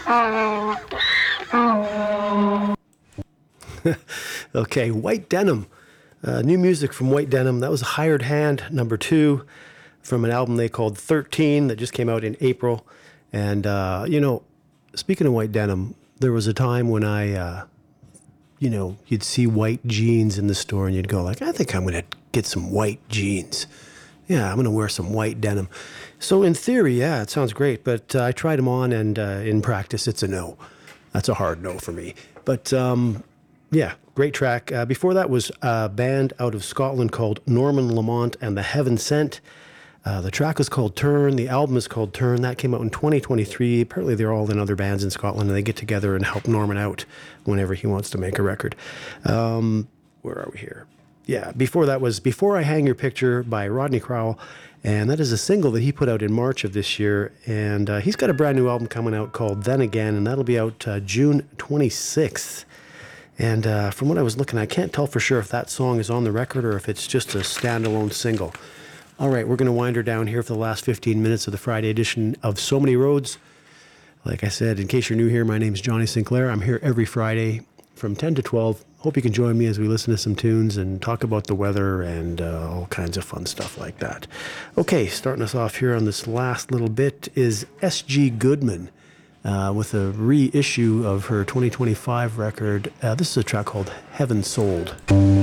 Okay, White Denim. New music from White Denim. That was Hired Hand, number 2, from an album they called 13 that just came out in April. And, speaking of White Denim, there was a time when you'd see white jeans in the store and you'd go like, I think I'm going to get some white jeans. Yeah, I'm going to wear some white denim. So in theory, yeah, it sounds great. But I tried them on and in practice, it's a no. That's a hard no for me. But yeah, great track. Before that was a band out of Scotland called Norman Lamont and the Heaven Sent. The track is called Turn. The album is called Turn. That came out in 2023. Apparently they're all in other bands in Scotland and they get together and help Norman out whenever he wants to make a record. Where are we here? Yeah, before that was Before I Hang Your Picture by Rodney Crowell. And that is a single that he put out in March of this year. And he's got a brand new album coming out called Then Again, and that'll be out June 26th. And from what I was looking, I can't tell for sure if that song is on the record or if it's just a standalone single. All right, we're going to wind her down here for the last 15 minutes of the Friday edition of So Many Roads. Like I said, in case you're new here, my name's Johnny Sinclair. I'm here every Friday from 10 to 12. Hope you can join me as we listen to some tunes and talk about the weather and all kinds of fun stuff like that. Okay, starting us off here on this last little bit is S.G. Goodman with a reissue of her 2025 record. This is a track called Heaven Sold.